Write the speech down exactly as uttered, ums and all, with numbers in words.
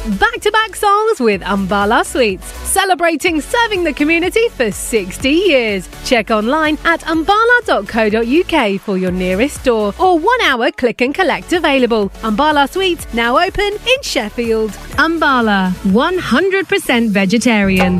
Back-to-back songs with Ambala Sweets, celebrating serving the community for sixty years. Check online at ambala dot co dot uk for your nearest store or one-hour click and collect available. Ambala Sweets now open in Sheffield. Ambala, one hundred percent vegetarian.